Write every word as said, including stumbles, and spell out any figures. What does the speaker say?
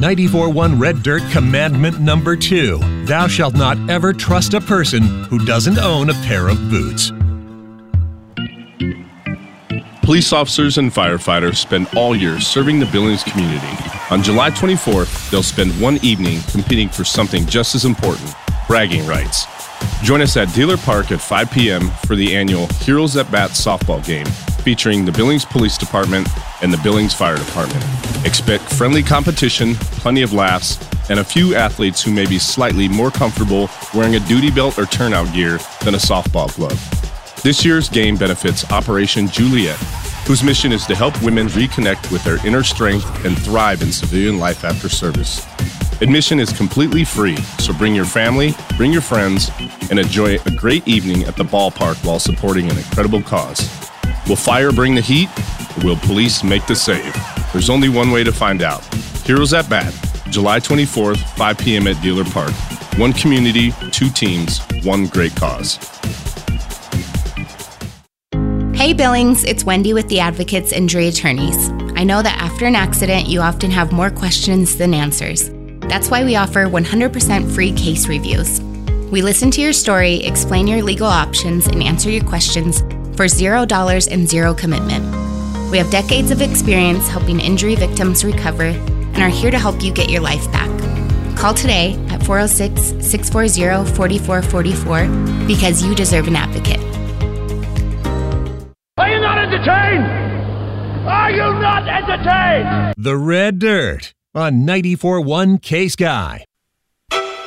ninety-four one Red Dirt Commandment number two. Thou shalt not ever trust a person who doesn't own a pair of boots. Police officers and firefighters spend all year serving the Billings community. On July twenty-fourth, they'll spend one evening competing for something just as important, bragging rights. Join us at Dealer Park at five p.m. for the annual Heroes at Bat softball game, featuring the Billings Police Department and the Billings Fire Department. Expect friendly competition, plenty of laughs, and a few athletes who may be slightly more comfortable wearing a duty belt or turnout gear than a softball glove. This year's game benefits Operation Juliet, whose mission is to help women reconnect with their inner strength and thrive in civilian life after service. Admission is completely free, so bring your family, bring your friends, and enjoy a great evening at the ballpark while supporting an incredible cause. Will fire bring the heat, or will police make the save? There's only one way to find out. Heroes at Bat, July twenty-fourth, five p.m. at Dealer Park. One community, two teams, one great cause. Hey Billings, it's Wendy with the Advocates Injury Attorneys. I know that after an accident, you often have more questions than answers. That's why we offer one hundred percent free case reviews. We listen to your story, explain your legal options, and answer your questions for zero dollars and zero commitment. We have decades of experience helping injury victims recover and are here to help you get your life back. Call today at four oh six, six four zero, four four four four because you deserve an advocate. Are you not entertained? Are you not entertained? The Red Dirt on ninety-four point one Case Guy.